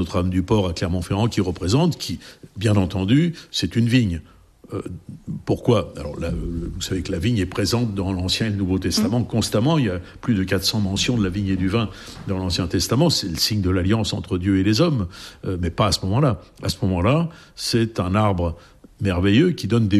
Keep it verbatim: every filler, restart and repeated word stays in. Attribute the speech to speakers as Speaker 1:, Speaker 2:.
Speaker 1: Notre-Dame-du-Port à Clermont-Ferrand qui représente, qui, bien entendu, c'est une vigne. Euh, pourquoi ? Alors là, vous savez que la vigne est présente dans l'Ancien et le Nouveau Testament mmh. constamment. Il y a plus de quatre cents mentions de la vigne et du vin dans l'Ancien Testament. C'est le signe de l'alliance entre Dieu et les hommes, euh, mais pas à ce moment-là. À ce moment-là, c'est un arbre merveilleux qui donne des